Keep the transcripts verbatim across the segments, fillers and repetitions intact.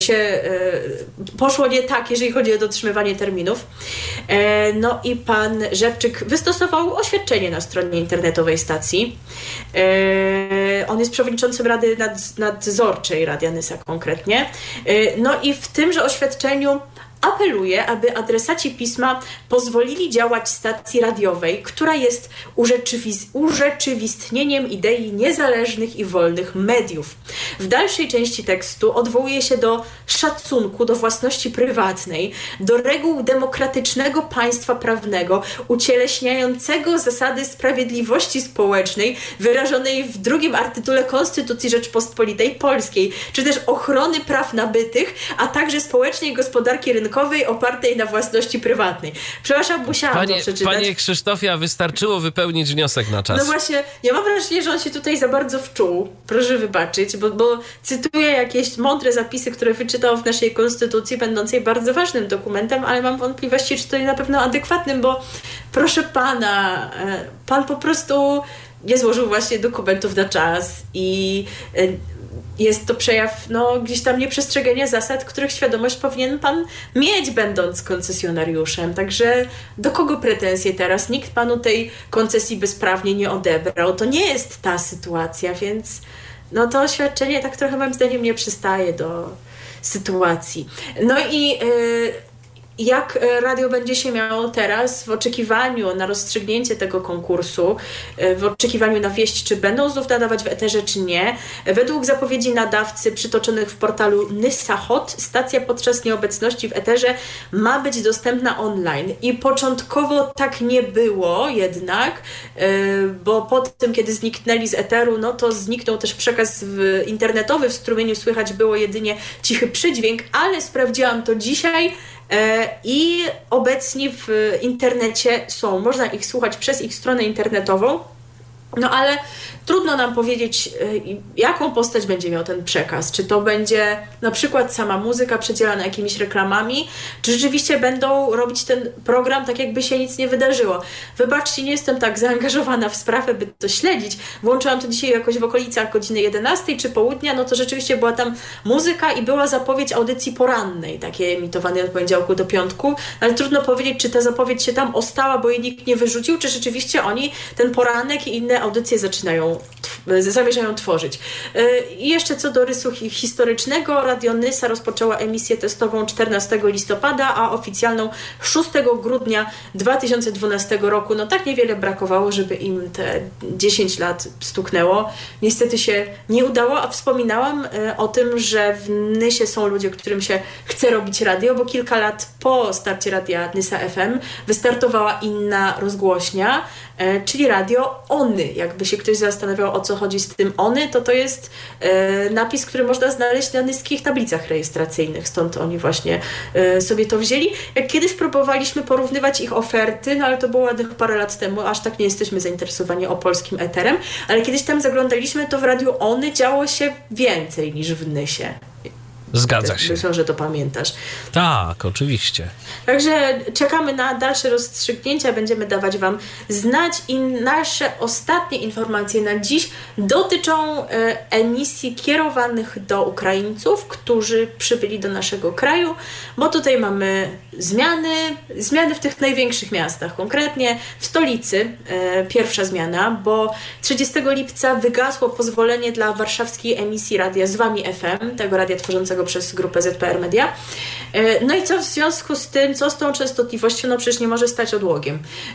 się poszło nie tak, jeżeli chodzi o dotrzymywanie terminów. No i pan Rzepczyk wystosował oświadczenie na stronie internetowej stacji. On jest przewodniczącym Rady Nad- Nadzorczej Radia Nysa konkretnie. No i w tymże oświadczeniu apeluje, aby adresaci pisma pozwolili działać stacji radiowej, która jest urzeczywist- urzeczywistnieniem idei niezależnych i wolnych mediów. W dalszej części tekstu odwołuje się do szacunku do własności prywatnej, do reguł demokratycznego państwa prawnego, ucieleśniającego zasady sprawiedliwości społecznej wyrażonej w drugim artytule Konstytucji Rzeczypospolitej Polskiej, czy też ochrony praw nabytych, a także społecznej gospodarki rynkowej opartej na własności prywatnej. Przepraszam, musiałam panie, to przeczytać. Panie Krzysztofie, wystarczyło wypełnić wniosek na czas. No właśnie, ja mam wrażenie, że on się tutaj za bardzo wczuł. Proszę wybaczyć, bo, bo cytuję jakieś mądre zapisy, które wyczytał w naszej konstytucji, będącej bardzo ważnym dokumentem, ale mam wątpliwości, czy to jest na pewno adekwatnym, bo proszę pana, pan po prostu nie złożył właśnie dokumentów na czas i jest to przejaw no, gdzieś tam nieprzestrzegania zasad, których świadomość powinien pan mieć, będąc koncesjonariuszem. Także do kogo pretensje teraz? Nikt panu tej koncesji bezprawnie nie odebrał. To nie jest ta sytuacja, więc no, to oświadczenie tak trochę moim zdaniem nie przystaje do sytuacji. No i yy, jak radio będzie się miało teraz w oczekiwaniu na rozstrzygnięcie tego konkursu, w oczekiwaniu na wieść, czy będą znów nadawać w eterze, czy nie. Według zapowiedzi nadawcy przytoczonych w portalu Nysa Hot, stacja podczas nieobecności w eterze ma być dostępna online. I początkowo tak nie było jednak, bo po tym, kiedy zniknęli z eteru, no to zniknął też przekaz internetowy, w strumieniu słychać było jedynie cichy przydźwięk, ale sprawdziłam to dzisiaj, i obecnie w internecie są. Można ich słuchać przez ich stronę internetową, no ale trudno nam powiedzieć, jaką postać będzie miał ten przekaz. Czy to będzie na przykład sama muzyka przedzielana jakimiś reklamami, czy rzeczywiście będą robić ten program tak, jakby się nic nie wydarzyło. Wybaczcie, nie jestem tak zaangażowana w sprawę, by to śledzić. Włączyłam to dzisiaj jakoś w okolicach godziny jedenastej czy południa, no to rzeczywiście była tam muzyka i była zapowiedź audycji porannej, takiej emitowanej od poniedziałku do piątku, ale trudno powiedzieć, czy ta zapowiedź się tam ostała, bo jej nikt nie wyrzucił, czy rzeczywiście oni ten poranek i inne audycje zaczynają zamierzają tworzyć. I jeszcze co do rysu historycznego, Radio Nysa rozpoczęła emisję testową czternastego listopada, a oficjalną szóstego grudnia dwa tysiące dwunastego roku. No tak niewiele brakowało, żeby im te dziesięć lat stuknęło. Niestety się nie udało, a wspominałam o tym, że w Nysie są ludzie, którym się chce robić radio, bo kilka lat po starcie radia Nysa F M wystartowała inna rozgłośnia, czyli radio Ony. Jakby się ktoś zastanawiał, o co chodzi z tym Ony, to to jest e, napis, który można znaleźć na nyskich tablicach rejestracyjnych, stąd oni właśnie e, sobie to wzięli. Jak kiedyś próbowaliśmy porównywać ich oferty, no ale to było ładnych parę lat temu, aż tak nie jesteśmy zainteresowani opolskim eterem, ale kiedyś tam zaglądaliśmy, to w radiu Ony działo się więcej niż w Nysie. Zgadza się. Myślę, że to pamiętasz. Tak, oczywiście. Także czekamy na dalsze rozstrzygnięcia, będziemy dawać wam znać i nasze ostatnie informacje na dziś dotyczą e, emisji kierowanych do Ukraińców, którzy przybyli do naszego kraju, bo tutaj mamy zmiany, zmiany w tych największych miastach, konkretnie w stolicy e, pierwsza zmiana, bo trzydziestego lipca wygasło pozwolenie dla warszawskiej emisji radia Z Wami F M, tego radia tworzącego przez grupę Z P R Media. No i co w związku z tym, co z tą częstotliwością? No przecież nie może stać odłogiem.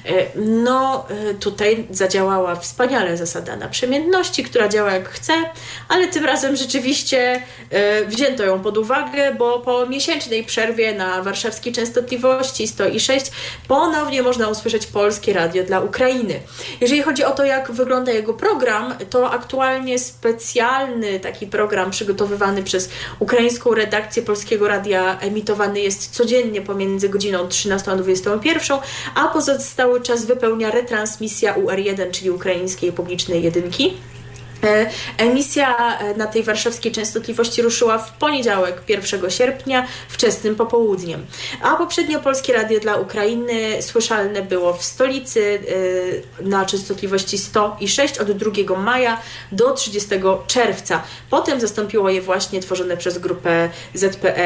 No tutaj zadziałała wspaniale zasada naprzemienności, która działa jak chce, ale tym razem rzeczywiście wzięto ją pod uwagę, bo po miesięcznej przerwie na warszawskiej częstotliwości sto i sześć ponownie można usłyszeć polskie radio dla Ukrainy. Jeżeli chodzi o to, jak wygląda jego program, to aktualnie specjalny taki program przygotowywany przez ukraińską redakcję Polskiego Radia emitowany jest codziennie pomiędzy godziną trzynastą a dwudziestą pierwszą, a pozostały czas wypełnia retransmisja U R jeden, czyli ukraińskiej publicznej jedynki. Emisja na tej warszawskiej częstotliwości ruszyła w poniedziałek, pierwszego sierpnia, wczesnym popołudniem. A poprzednio Polskie Radio dla Ukrainy słyszalne było w stolicy na częstotliwości sto i sześć od drugiego maja do trzydziestego czerwca. Potem zastąpiło je właśnie tworzone przez grupę Z P E